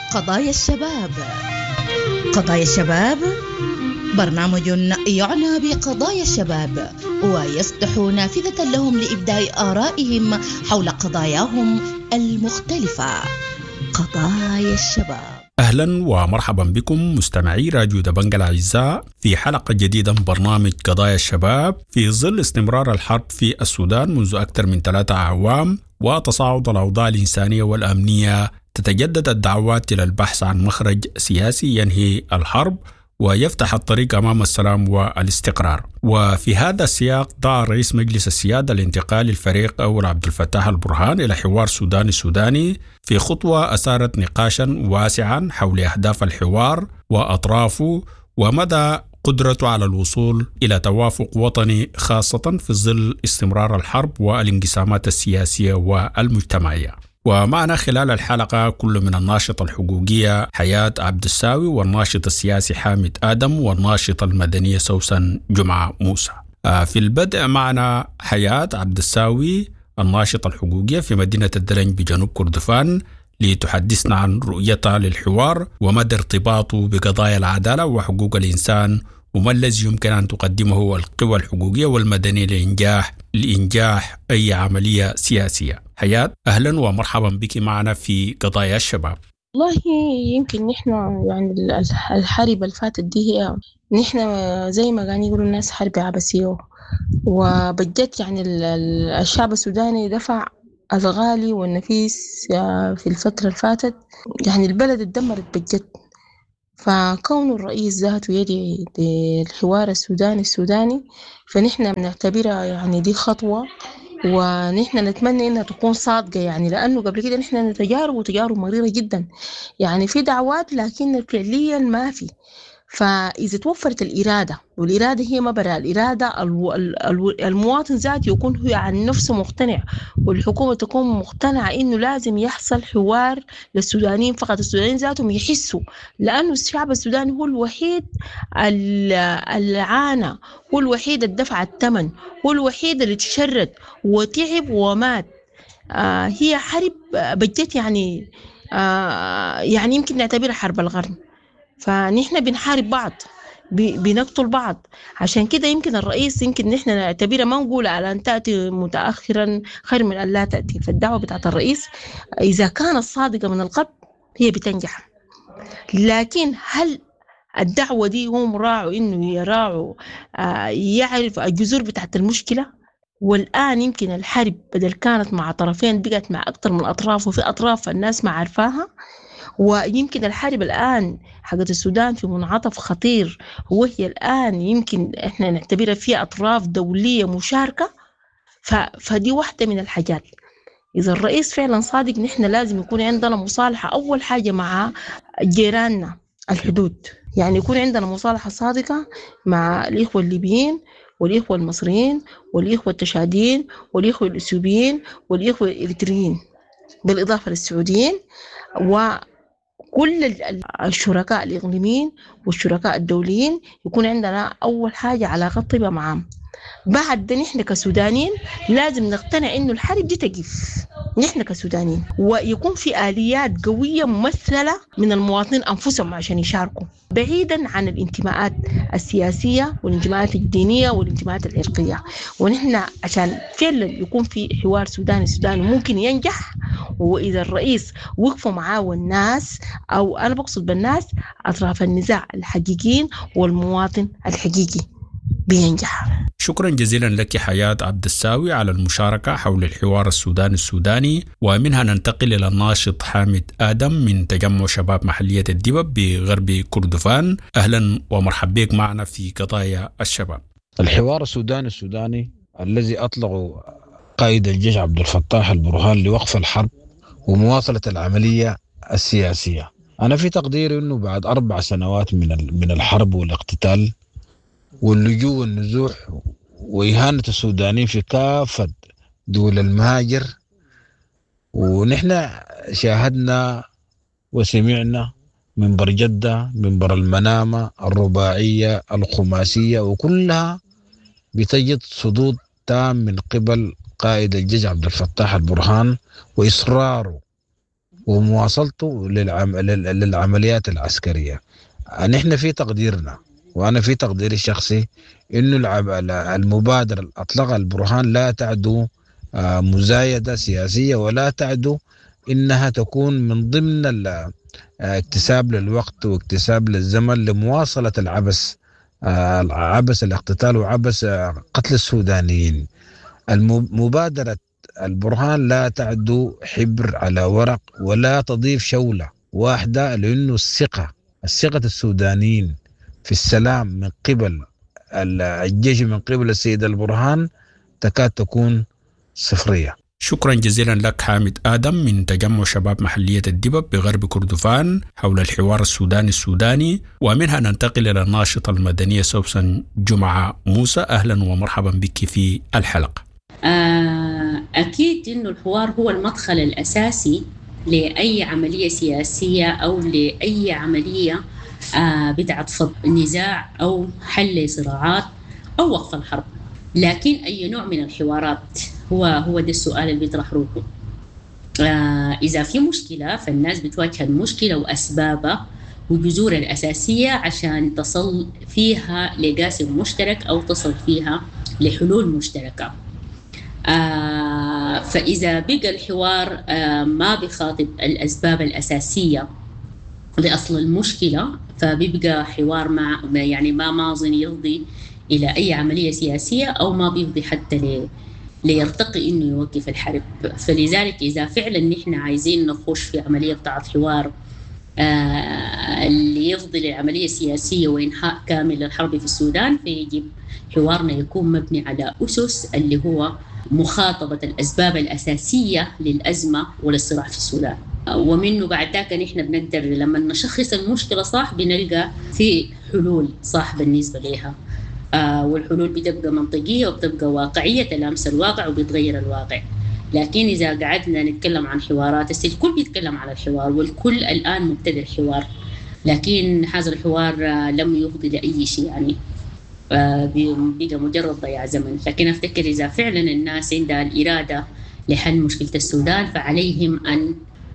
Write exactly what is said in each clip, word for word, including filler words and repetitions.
قضايا الشباب. قضايا الشباب برنامج يعنى بقضايا الشباب ويفتح نافذة لهم لإبداء آرائهم حول قضاياهم المختلفة. قضايا الشباب. أهلا ومرحبا بكم مستمعي راديو دبنج الأعزاء في حلقة جديدة من برنامج قضايا الشباب. في ظل استمرار الحرب في السودان منذ أكثر من ثلاثة أعوام وتصاعد الأوضاع الإنسانية والأمنية، تتجدد الدعوات إلى البحث عن مخرج سياسي ينهي الحرب ويفتح الطريق أمام السلام والاستقرار. وفي هذا السياق دعا رئيس مجلس السيادة الانتقالي الفريق أول عبد الفتاح البرهان إلى حوار سوداني سوداني في خطوة أثارت نقاشا واسعا حول أهداف الحوار وأطرافه ومدى قدرته على الوصول إلى توافق وطني، خاصة في ظل استمرار الحرب والانقسامات السياسية والمجتمعية. ومعنا خلال الحلقة كل من الناشطة الحقوقية حياة عبد الساوي والناشط السياسي حامد آدم والناشطة المدنية سوسن جمعة موسى. في البدء معنا حياة عبد الساوي الناشطة الحقوقية في مدينة الدلنج بجنوب كردفان لتحدثنا عن رؤيتها للحوار ومدى ارتباطه بقضايا العدالة وحقوق الإنسان وما الذي يمكن أن تقدمه القوى الحقوقية والمدنية لإنجاح لإنجاح أي عملية سياسية. حياة، أهلا ومرحبا بك معنا في قضايا الشباب. والله يمكن نحن يعني الحرب الفاتت دي هي نحن زي ما قاعدين يقولوا الناس حرب عبثية، وبجد يعني الشعب السوداني دفع الغالي والنفيس في الفترة الفاتت. يعني البلد اتدمرت بجد، فكون الرئيس ذاته يدعي للحوار السوداني السوداني فنحن بنعتبرها يعني دي خطوة، ونحن نتمنى انها تكون صادقة، يعني لانه قبل كده نحن نتجارب وتجارب مريرة جدا، يعني في دعوات لكن فعليا ما في. فإذا توفرت الإرادة، والإرادة هي ما برا الإرادة المواطن ذاته يكون هو عن نفسه مقتنع، والحكومة تكون مقتنعة إنه لازم يحصل حوار للسودانيين فقط، السودانيين ذاتهم يحسوا، لأنه الشعب السوداني هو الوحيد اللي عانى، هو الوحيد اللي دفع الثمن، هو الوحيد اللي تشرد وتعب ومات. آه هي حرب بجت يعني آه يعني يمكن نعتبرها حرب القرن، فنحن بنحارب بعض، بنقتل بعض. عشان كده يمكن الرئيس يمكن نحن نعتبرها، ما نقول على أن تأتي متأخرا خير من أن لا تأتي، فالدعوة بتاعت الرئيس إذا كانت صادقة من القلب هي بتنجح. لكن هل الدعوة دي هم راعوا إنه يراعوا آه يعرف الجذور بتاعت المشكلة؟ والآن يمكن الحرب بدل كانت مع طرفين بقت مع أكتر من أطراف، وفي أطراف الناس ما عارفاها. ويمكن الحرب الآن حقت السودان في منعطف خطير، وهي الآن يمكن إحنا نعتبرها فيها أطراف دولية مشاركة. فدي واحدة من الحاجات. إذا الرئيس فعلا صادق نحن لازم يكون عندنا مصالحة أول حاجة مع جيراننا الحدود، يعني يكون عندنا مصالحة صادقة مع الإخوة الليبيين والإخوة المصريين والإخوة التشاديين والإخوة الإثيوبيين والإخوة الإريتريين بالإضافة للسعوديين، و كل الشركاء الإقليميين والشركاء الدوليين يكون عندنا أول حاجة علاقات طيبة معهم. بعد ده نحن كسودانيين لازم نقتنع إنه الحرب دي تقف نحن كسودانيين، ويكون في آليات قوية ممثلة من المواطنين أنفسهم عشان يشاركوا، بعيدا عن الانتماءات السياسية والانتماءات الدينية والانتماءات العرقية. ونحن عشان فعلا يكون في حوار سوداني سوداني ممكن ينجح، وإذا الرئيس وقفوا معاه والناس، أو أنا بقصد بالناس أطراف النزاع الحقيقيين والمواطن الحقيقي، بينجح. شكرا جزيلا لك حياة عبد الساوي على المشاركة حول الحوار السوداني السوداني. ومنها ننتقل إلى الناشط حامد آدم من تجمع شباب محلية الدبب بغرب كردفان. أهلا ومرحبا بك معنا في قضايا الشباب. الحوار السوداني السوداني الذي أطلقه قائد الجيش عبد الفتاح البرهان لوقف الحرب ومواصلة العملية السياسية، أنا في تقديري أنه بعد أربع سنوات من من الحرب والاقتتال واللجوء والنزوح وإهانة السودانيين في كافة دول المهاجر، ونحن شاهدنا وسمعنا منبر جدة، منبر المنامة، الرباعية، الخماسية، وكلها بتجد صدود تام من قبل قائد الجيش عبد الفتاح البرهان وإصراره ومواصلته للعم... للعمليات العسكرية. نحن في تقديرنا وأنا في تقديري الشخصي إنه العب... المبادرة اللي أطلقها البرهان لا تعدو مزايدة سياسية ولا تعدو إنها تكون من ضمن اكتساب للوقت واكتساب للزمن لمواصلة العبث عبث الاقتتال وعبث قتل السودانيين. المبادرة البرهان لا تعدو حبر على ورق ولا تضيف شولة واحدة، لأنه الثقة الثقة السودانيين في السلام من قبل الجيش من قبل السيد البرهان تكاد تكون صفرية. شكرا جزيلا لك حامد آدم من تجمع شباب محلية الدبب بغرب كردفان حول الحوار السوداني السوداني. ومنها ننتقل إلى الناشطة المدنية سوسن جمعة موسى. أهلا ومرحبا بك في الحلقة. أكيد إنه الحوار هو المدخل الأساسي لأي عملية سياسية أو لأي عملية بتاعت فض نزاع أو حل صراعات أو وقف الحرب. لكن أي نوع من الحوارات هو هو ده السؤال اللي بيطرح روحه. آه إذا في مشكلة فالناس بتواجه المشكلة وأسبابها وجذورها الأساسية عشان تصل فيها لقاسم مشترك أو تصل فيها لحلول مشتركة. آه فإذا بقى الحوار آه ما بيخاطب الأسباب الأساسية لأصل المشكلة فبيبقى حوار مع يعني ما ماضي يفضي إلى أي عملية سياسية أو ما بيفضي حتى ل ليرتقي إنه يوقف الحرب. فلذلك إذا فعلا نحن عايزين نخش في عملية بتاعت حوار آه اللي يفضي للعملية السياسية وإنهاء كامل للحرب في السودان، فيجب حوارنا يكون مبني على أسس اللي هو مخاطبة الأسباب الأساسية للأزمة وللصراع في السودان. ومنه بعد ذاك نحن بنقدر لما نشخص المشكلة صح بنلقى في حلول صح بالنسبة لها. آه والحلول بتبقى منطقية وبتبقى واقعية تلامس الواقع وبتغير الواقع. لكن إذا قعدنا نتكلم عن حوارات الكل بيتكلم على الحوار والكل الآن مبتدئ الحوار، لكن هذا الحوار آه لم يفضي لأي شيء يعني آه بيبقى مجرد ضياع زمن. لكن أفتكر إذا فعلا الناس عندها الإرادة لحل مشكلة السودان فعليهم أن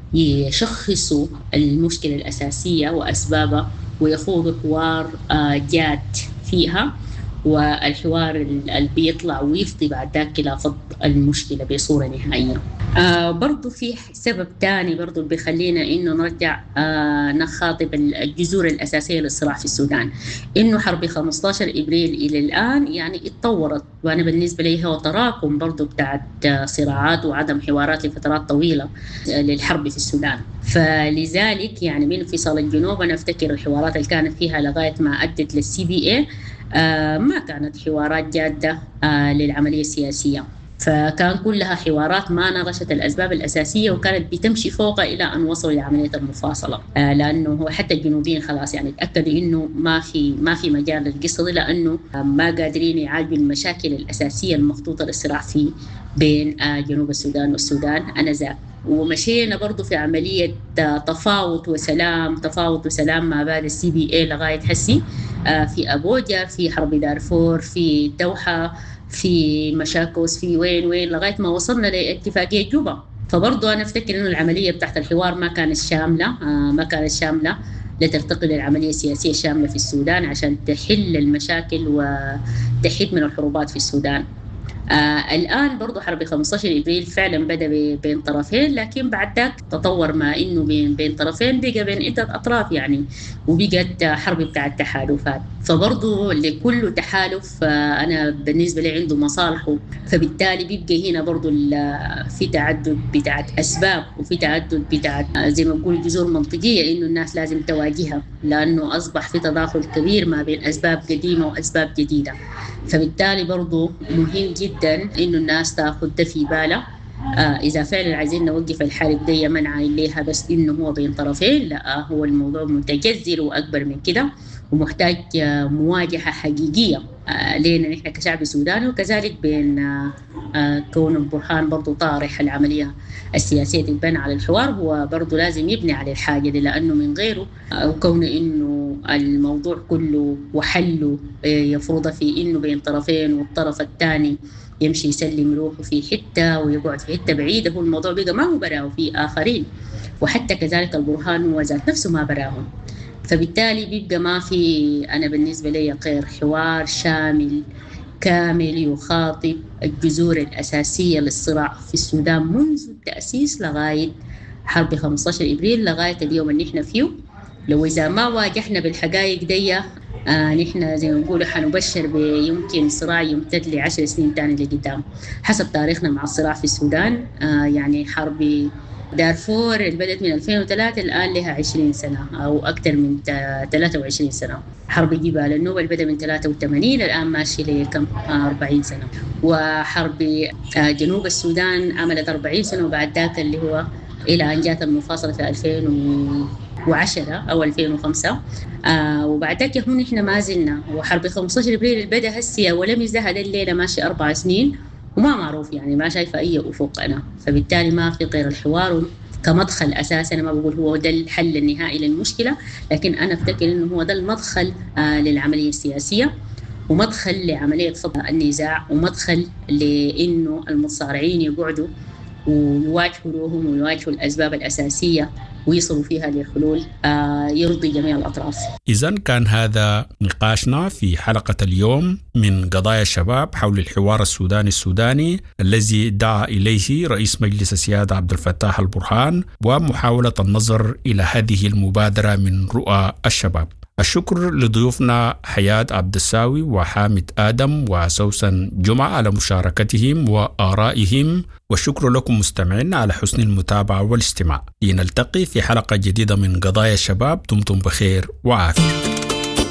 يشخصوا المشكلة الأساسية وأسبابها ويخوضوا حوار آه جاد فيها، والحوار اللي بيطلع ويفضي بعد ذاك إلى فض المشكلة بصورة نهائية. آه برضو في سبب تاني برضو بيخلينا إنه نرجع آه نخاطب الجذور الأساسية للصراع في السودان، إنه حرب خمسة عشر إبريل إلى الآن يعني اتطورت، وأنا بالنسبة لي هو تراكم برضو بتاعت صراعات وعدم حوارات لفترات طويلة للحرب في السودان. فلذلك يعني من انفصال الجنوب أنا أفتكر الحوارات اللي كانت فيها لغاية ما أدت للسي بي اي آه ما كانت حوارات جادة آه للعملية السياسية، فكان كلها حوارات ما ناقشت الأسباب الأساسية وكانت بتمشي فوق إلى أن وصلوا لعملية المفاصلة. آه لأنه هو حتى الجنوبيين خلاص يعني تأكدوا إنه ما في ما في مجال للقصة دي، لأنه آه ما قادرين يعالجوا المشاكل الأساسية المخطوطة للصراع في بين آه جنوب السودان والسودان أنذاك. ومشينا برضو في عملية تفاوض وسلام تفاوض وسلام ما بعد السي بي اي لغاية حسي آه في أبوجا، في حرب دارفور، في الدوحة، في مشاكوس، في وين وين لغاية ما وصلنا لاتفاقية جوبا. فبرضو أنا أفتكر إنه العملية بتاعت الحوار ما كانت شاملة آه ما كانت شاملة لترتقي للعملية السياسية شاملة في السودان عشان تحل المشاكل وتحيد من الحروبات في السودان. آه الآن برضو حرب خمسة عشر إبريل فعلا بدأ بين طرفين، لكن بعد ذاك تطور ما إنه بين بين طرفين بقى بين عدة أطراف يعني، وبقت حرب بتاع التحالفات. فبرضو لكل تحالف آه أنا بالنسبة لي عنده مصالحه، فبالتالي بيبقى هنا برضو في تعدد بتاعت أسباب وفي تعدد بتاعت آه زي ما بقول جذور منطقية إنه الناس لازم تواجهها، لأنه أصبح في تداخل كبير ما بين أسباب قديمة وأسباب جديدة. فبالتالي برضو مهم جدا إنه الناس تأخذ ده في بالها. آه إذا فعلا عايزين نوقف الحرب دي منع ليها بس إنه هو بين طرفين، لا آه هو الموضوع متجذر وأكبر من كده ومحتاج آه مواجهة حقيقية آه لنا نحن كشعب سوداني، وكذلك بين آه آه كون البرهان برضو طارح العملية السياسية تبنى على الحوار، هو برضو لازم يبني على الحاجة دي، لأنه من غيره آه وكون إنه الموضوع كله وحله آه يفرض في إنه بين طرفين والطرف الثاني يمشي يسلم روحه في حتة ويقعد في حتة بعيدة، هو الموضوع بقى ما هو براه في آخرين، وحتى كذلك البرهان هو ذات نفسه ما براهم. فبالتالي بيبقى ما في، أنا بالنسبة لي غير حوار شامل كامل يخاطب الجذور الأساسية للصراع في السودان منذ التأسيس لغاية حرب خمسة عشر إبريل لغاية اليوم اللي نحن فيه. لو إذا ما واجهنا بالحقائق دي آه نحن زي ما نقول حنبشر بيمكن صراع يمتد لعشر سنين تاني لقدام حسب تاريخنا مع الصراع في السودان. آه يعني حرب دارفور اللي بدأت من ألفين وثلاثة الآن لها عشرين سنة أو أكثر من ثلاثة وعشرين سنة. حرب جبال النوبة اللي بدأ من ثلاثة وثمانين الآن ماشي لكم أربعين سنة. وحرب جنوب السودان عملت أربعين سنة، وبعد ذاك اللي هو إلى أن جاءت المفاصلة في ألفين وعشرة أو ألفين وخمسة. آه وبعد ذاك هون إحنا ما زلنا، وحرب خمسة عشر إبريل اللي بدأ هسه ولم يزدهد الليلة ماشي أربع سنين وما معروف، يعني ما شايفة أي أفق أنا. فبالتالي ما في غير الحوار كمدخل أساسا. أنا ما بقول هو ده الحل النهائي للمشكلة، لكن أنا أفتكر إنه هو ده المدخل آه للعملية السياسية، ومدخل لعملية فض النزاع، ومدخل لإنه المتصارعين يقعدوا ويواجهوا لهم ويواجهوا الأسباب الأساسية ويصلوا فيها لحلول آه يرضي جميع الأطراف. إذن كان هذا نقاشنا في حلقة اليوم من قضايا الشباب حول الحوار السوداني السوداني الذي دعا إليه رئيس مجلس السيادة عبد الفتاح البرهان، ومحاولة النظر إلى هذه المبادرة من رؤى الشباب. الشكر لضيوفنا حياة عبد الساوي وحامد آدم وسوسن جمعة على مشاركتهم وآرائهم، والشكر لكم مستمعين على حسن المتابعة والاستماع. لنلتقي في حلقة جديدة من قضايا الشباب. دمتم بخير وعافية.